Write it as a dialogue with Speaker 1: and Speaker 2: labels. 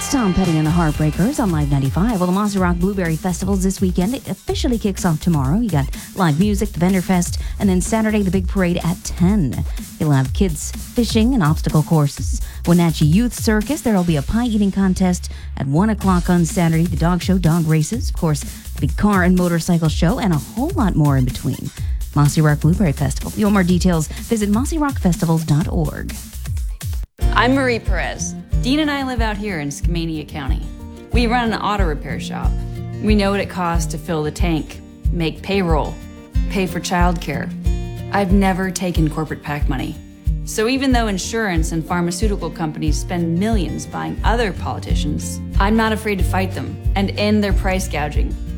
Speaker 1: It's Tom Petty and the Heartbreakers on Live 95. Well, the Mossy Rock Blueberry Festival's this weekend. It officially kicks off tomorrow. You got live music, the Vendor Fest, and then Saturday, the big parade at 10. You'll have kids fishing and obstacle courses. Wenatchee Youth Circus. There'll be a pie eating contest at 1 o'clock on Saturday. The dog show, dog races, of course, the big car and motorcycle show, and a whole lot more in between. Mossy Rock Blueberry Festival. For more details, visit mossyrockfestivals.org.
Speaker 2: I'm Marie Perez. Dean and I live out here in Skamania County. We run an auto repair shop. We know what it costs to fill the tank, make payroll, pay for childcare. I've never taken corporate PAC money. So even though insurance and pharmaceutical companies spend millions buying other politicians, I'm not afraid to fight them and end their price gouging